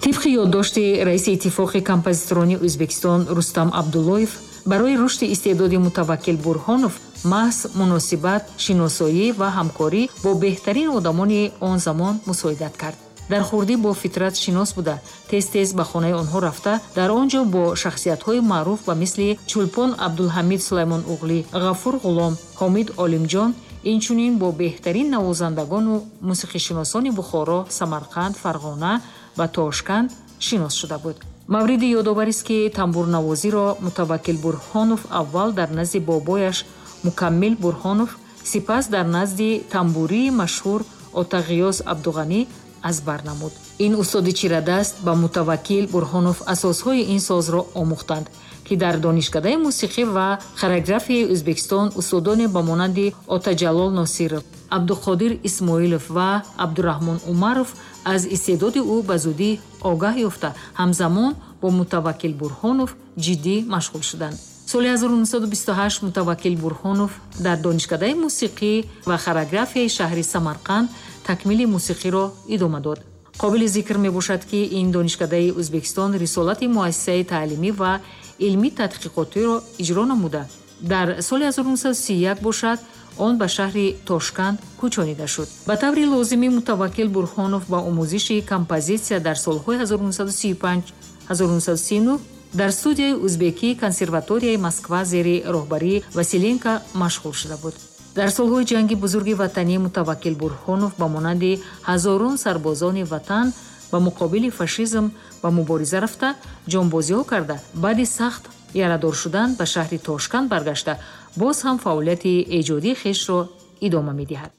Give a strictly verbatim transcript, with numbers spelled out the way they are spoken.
طبق یادداشت رئیس اتفاق کمپوزیتورانی ازبکستان رستم عبداللهیف، برای رشد استعداد متوکل برهانوف محض مناسبت، شناسایی و همکاری با بهترین آدمان آن زمان مساعدت کرد. در خوردی با فطرت شناس بوده، تیز تیز به خانه آنها رفته، در آنجا با شخصیت‌های معروف و مثل چولپان عبدالحمید سلیمان اوغلی، غفور غلام، حامید عالمجان، اینچنین با بهترین نوازندگان و موسیقی‌شناسان بخارا، سمرقند، فرغانه و تاشکند شناس شده بود. مورد یادآوری است که تنبور نوازی را متوکل برهانوف اول در نزد بابایش مکمل برهانوف، سپس در نزد تنبوری مشهور آتاغیاس عبدغنی از بر نمود. این استاد چیردست با متوکل برهانوف اساسهای این ساز را آموختند که در دانشکده موسیقی و خورئوگرافی ازبکستان استادان با مانند آتاجلال ناصرов، عبدالقادر اسماعیلов و عبدالرحمان عمرов از استعداد او به زودی آگاه یافته همزمان با متوکل برهانوف جدی مشغول شدند. سال هزار و نهصد و بیست و هشت متوکل برهانوف در دانشکده موسیقی و خورئوگرافی شهر سمرقند تکمیل موسیقی را ادامه داد. قابل ذکر می باشد که این دانشکده ازبکستان رسالت مؤسسه تعلیمی و علمی تحقیقاتی را اجرا نموده. در سال هزار و نهصد و سی و یک باشد آن به شهر تاشکند کوچانیده شد. به طور لازمی متوکل برهانوف با آموزش کمپوزیسیا در سالهای هزار و نهصد و سی و پنج هزار و نهصد و سی و نه در استودیوی ازبکی کنسرواتوریای مسکو زیر راهبری واسیلینکا مشغول شده بود. در سالهای جنگ بزرگ وطنی متوکل برهانوف با مانند هزاران سربازان وطن با مقابل فاشیسم و مبارزه رفته، جانبازی‌ها کرده. بعد سخت یارادار شدن به شهر تاشکند برگشته، باز هم فعالیت ایجادی خویش را ادامه می‌دهد.